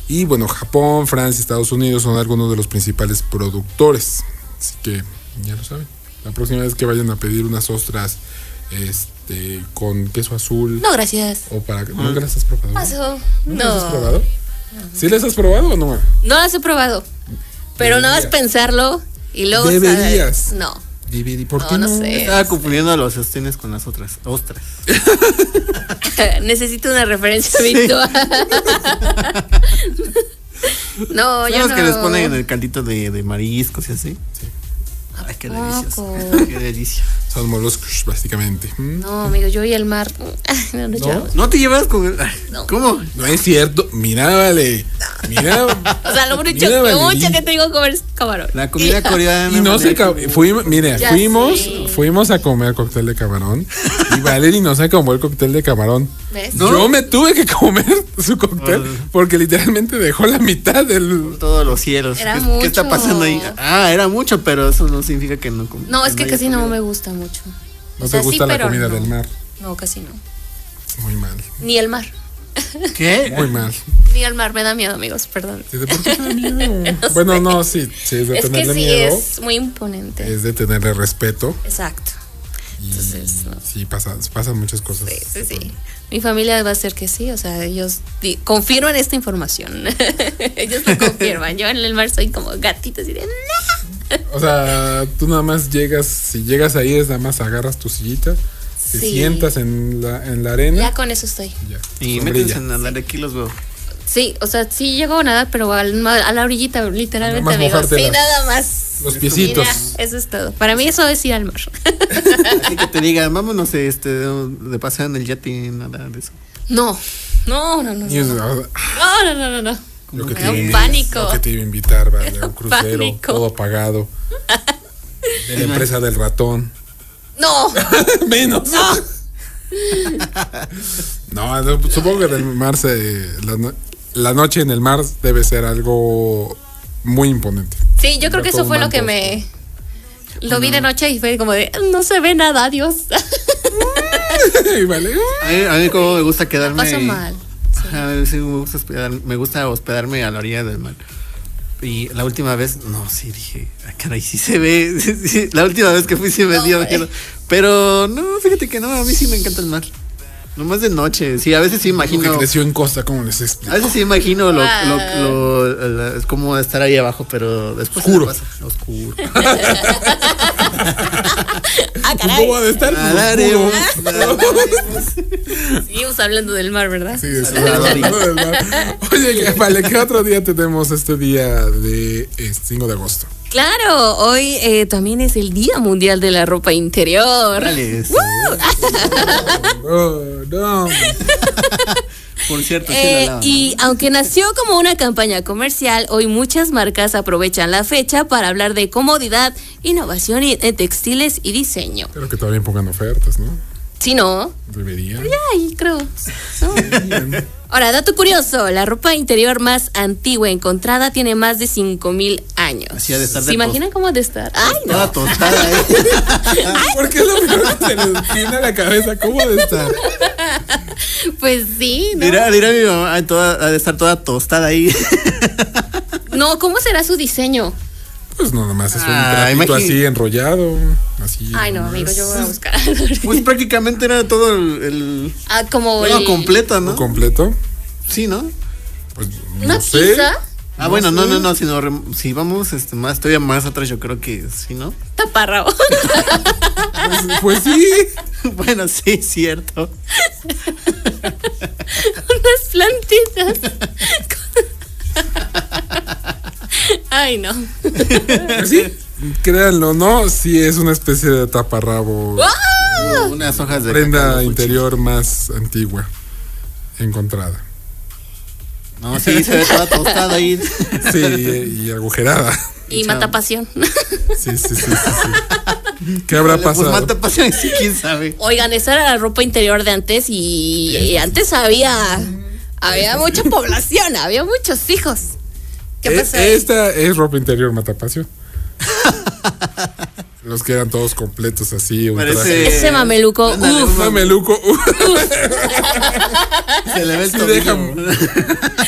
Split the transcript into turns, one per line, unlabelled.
Y bueno, Japón, Francia, Estados Unidos son algunos de los principales productores. Así que ya lo saben. La próxima vez que vayan a pedir unas ostras con queso azul.
No, gracias.
O para ¿nunca las has probado?
Paso.
¿Nunca las has probado? ¿Sí las has probado o no?
No las he probado. Pero nada más pensarlo y luego
deberías.
¿sabes? No.
¿Por qué no?
Sé.
Estaba confundiendo los ostras con las otras ostras.
Necesito una referencia virtual. No,
¿son
yo
los
no.
que les ponen en el caldito de mariscos y así?
Sí.
Ay, qué delicioso.
Poco.
Qué delicia.
Son moluscos, básicamente.
No, amigo, yo y el mar.
¿No?
¿No te llevas con el...
No.
¿Cómo?
No es cierto. Mira, vale. Mira.
O sea, lo mucho
Valerín.
que tengo que comer es camarón.
La comida coreana.
Y no se fuimos,
Ya
fuimos a comer cóctel de camarón y Valerie no se acabó el cóctel de camarón.
¿Ves?
¿No?
Yo me tuve que comer su cóctel porque literalmente dejó la mitad del...
Todos los cielos.
Era
¿Qué está
mucho.
pasando ahí? Ah, era mucho, pero eso no significa que no comí.
No, es que casi no me gusta mucho.
¿No
O sea,
te gusta
sí,
la
pero
comida
no.
del mar?
No, casi no.
Muy mal,
Ni el mar.
¿Qué?
muy mal.
Ni el mar, me da miedo, amigos, perdón.
¿Sí, ¿por qué te da miedo? Bueno, no, sí es de
Es que
tenerle
sí,
miedo,
es muy imponente.
es de tenerle respeto.
Exacto.
Y
Entonces, no.
sí, pasan muchas cosas.
Sí. Mi familia va a ser que sí, o sea, ellos confirman esta información. Ellos lo confirman. Yo en el mar soy como gatita así de "No".
O sea, tú nada más llegas, si llegas ahí es nada más agarras tu sillita, te
Sí.
sientas en la arena.
Ya con eso estoy.
Ya,
Y
sombrilla.
métanse a nadar, aquí los veo.
Sí, o sea, sí llego a nadar, pero a la orillita, literalmente,
Nada más
amigos.
mojarte
Sí,
las-
nada más.
Los piecitos.
Mira, eso es todo. Para mí eso es ir al mar.
Así que te digan, vámonos de paseo en el yate, nada de eso.
No.
Y es-
No.
Lo que
Me
te
da
iba a
un
invitar-
pánico.
Lo que te iba a invitar, vale, un crucero,
Pánico.
todo pagado. De la empresa del ratón.
No.
Menos. No, supongo que del mar la noche en el mar debe ser algo muy imponente.
Sí, yo creo que eso fue lo que me... Lo vi de noche y fue como de, no se ve nada, adiós.
Y vale.
A mí como me gusta quedarme.
Paso mal.
A mí sí me gusta hospedarme a la orilla del mar. Y la última vez, no, sí dije, caray, sí se ve. Sí, la última vez que fui sí me
No,
dio
güey.
miedo. Pero no, fíjate que no, a mí sí me encanta el mar. Nomás de noche, sí, a veces sí
Como
imagino.
que creció en costa, como les explico.
A veces sí imagino es como estar ahí abajo, pero después
Oscuro.
se me pasa. Oscuro.
Ah, caray.
¿Cómo ha de estar?
Nadaremos,
Oscuro.
nadaremos.
Seguimos hablando del mar, ¿verdad?
Sí, sí, del mar. Oye, vale, ¿qué otro día tenemos este día de 5 de agosto?
Claro, hoy también es el Día Mundial de la Ropa Interior.
Dale, sí.
Oh, no.
Por cierto, sí la lavan.
Y aunque nació como una campaña comercial, hoy muchas marcas aprovechan la fecha para hablar de comodidad, innovación en textiles y diseño.
Pero que todavía pongan ofertas, ¿no?
Si no,
Deberían.
ay, creo. ¿no? Ahora, dato curioso, la ropa interior más antigua encontrada tiene más de 5,000 años.
Así ha de estar de
¿Se imaginan cómo ha de estar? Ay, no.
Toda tostada,
¿Por qué es lo primero que se les viene a la cabeza? ¿Cómo ha de estar?
Pues sí, ¿no?
Dirá mi mamá, ha de estar toda tostada ahí.
No, ¿cómo será su diseño?
Pues no, nomás es un
Ah,
trapito así enrollado. Así.
Ay, no,
nomás.
amigo, yo voy a buscar.
Pues prácticamente era todo el
Como
todo completo, ¿no?
¿Completo?
Sí, ¿no?
Pues
una
no sé.
pizza
Bueno, no, si vamos más todavía más atrás, yo creo que sí, ¿no?
taparrabo.
Pues sí.
Bueno, sí, cierto.
Unas plantitas. Ay, no.
Pues sí. Créanlo, ¿no? Sí es una especie de taparrabo.
Unas hojas de
Prenda
cacao,
interior más antigua encontrada.
No, sí, se ve toda tostada ahí.
Sí, y agujerada.
Y mata pasión.
Sí. ¿Qué habrá
Pues
pasado?
mata pasión, sí, quién sabe.
Oigan, esa era la ropa interior de antes y antes había mucha población, había muchos hijos. ¿Qué pasó ahí?
Esta es ropa interior matapasión. Los que eran todos completos así. un
Parece-
traje.
Ese mameluco,
Ándale,
uff.
Mameluco.
Se le ve el
Sí,
tobillo.
deja-